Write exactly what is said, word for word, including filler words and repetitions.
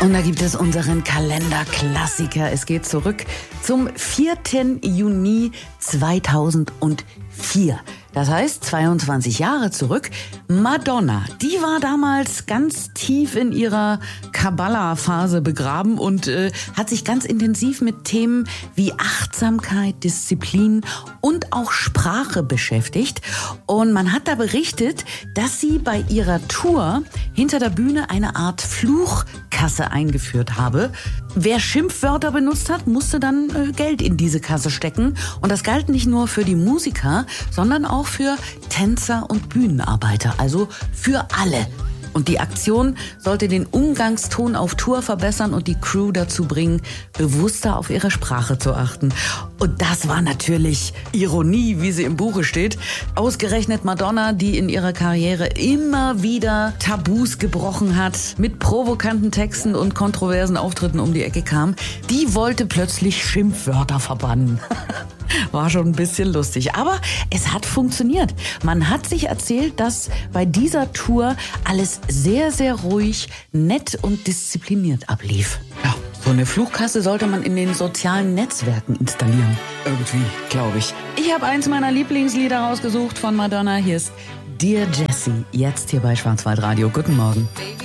Und da gibt es unseren Kalenderklassiker. Es geht zurück zum vierten Juni zweitausendvier. Das heißt, zweiundzwanzig Jahre zurück. Madonna, die war damals ganz tief in ihrer Kabbala-Phase begraben und äh, hat sich ganz intensiv mit Themen wie Achtsamkeit, Disziplin und auch Sprache beschäftigt. Und man hat da berichtet, dass sie bei ihrer Tour hinter der Bühne eine Art Fluchkasse eingeführt habe. Wer Schimpfwörter benutzt hat, musste dann äh, Geld in diese Kasse stecken. Und das galt nicht nur für die Musiker, sondern auch für Tänzer und Bühnenarbeiter, also für alle. Und die Aktion sollte den Umgangston auf Tour verbessern und die Crew dazu bringen, bewusster auf ihre Sprache zu achten. Und das war natürlich Ironie, wie sie im Buche steht. Ausgerechnet Madonna, die in ihrer Karriere immer wieder Tabus gebrochen hat, mit provokanten Texten und kontroversen Auftritten um die Ecke kam, die wollte plötzlich Schimpfwörter verbannen. War schon ein bisschen lustig, aber es hat funktioniert. Man hat sich erzählt, dass bei dieser Tour alles sehr, sehr ruhig, nett und diszipliniert ablief. Ja, so eine Fluchkasse sollte man in den sozialen Netzwerken installieren. Irgendwie, glaube ich. Ich habe eins meiner Lieblingslieder rausgesucht von Madonna. Hier ist Dear Jessie, jetzt hier bei Schwarzwaldradio. Guten Morgen.